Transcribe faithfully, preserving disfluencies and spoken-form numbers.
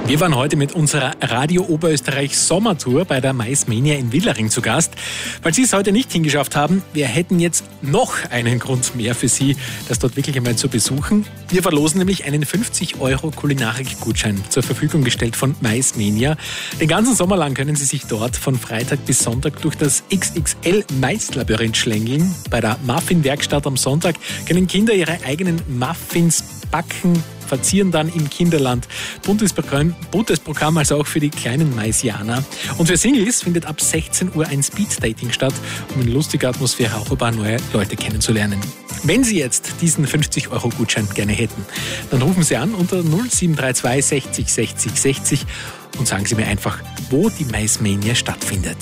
Wir waren heute mit unserer Radio Oberösterreich Sommertour bei der Maismania in Willering zu Gast. Falls Sie es heute nicht hingeschafft haben, wir hätten jetzt noch einen Grund mehr für Sie, das dort wirklich einmal zu besuchen. Wir verlosen nämlich einen fünfzig Euro Kulinarik-Gutschein zur Verfügung gestellt von Maismania. Den ganzen Sommer lang können Sie sich dort von Freitag bis Sonntag durch das X X L-Maislabyrinth schlängeln. Bei der Muffin-Werkstatt am Sonntag können Kinder ihre eigenen Muffins backen, verzieren dann im Kinderland. Buntes Programm, buntes Programm also auch für die kleinen Maisianer. Und für Singles findet ab sechzehn Uhr ein Speed-Dating statt, um in lustiger Atmosphäre auch ein paar neue Leute kennenzulernen. Wenn Sie jetzt diesen fünfzig Euro Gutschein gerne hätten, dann rufen Sie an unter null sieben drei zwei sechzig sechzig sechzig und sagen Sie mir einfach, wo die Maismania stattfindet.